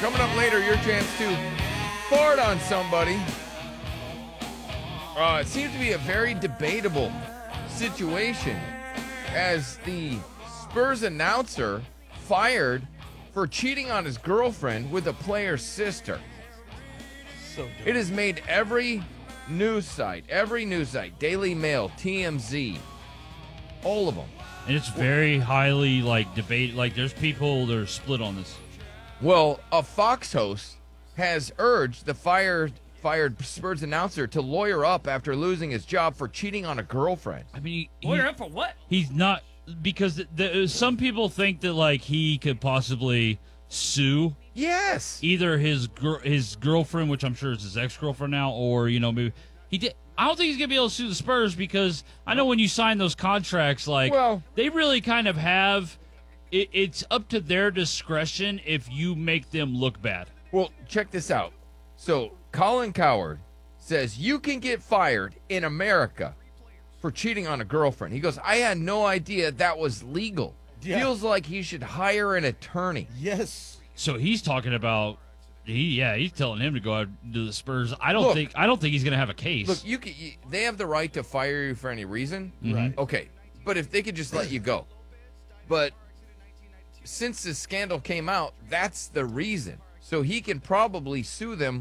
Coming up later, your chance to fart on somebody. It seems to be a very debatable situation as the Spurs announcer fired for cheating on his girlfriend with a player's sister. So dumb. It has made every news site, Daily Mail, TMZ, all of them. And it's very highly, debate. There's people that are split on this. Well, a Fox host has urged the fired Spurs announcer to lawyer up after losing his job for cheating on a girlfriend. I mean, Lawyer up for what? he's not, because some people think that, he could possibly sue Yes. either his girlfriend, which I'm sure is his ex-girlfriend now, or, maybe he did. I don't think he's going to be able to sue the Spurs because I know when you sign those contracts, they really kind of have, it's up to their discretion if you make them look bad. Well, check this out. So, Colin Cowherd says you can get fired in America for cheating on a girlfriend. He goes, I had no idea that was legal. Yeah. Feels like he should hire an attorney. Yes. So he's talking about, he's telling him to go out to the Spurs. I don't think he's going to have a case. Look, they have the right to fire you for any reason. Right. Okay, but if they could just let you go. But since this scandal came out, that's the reason. So he can probably sue them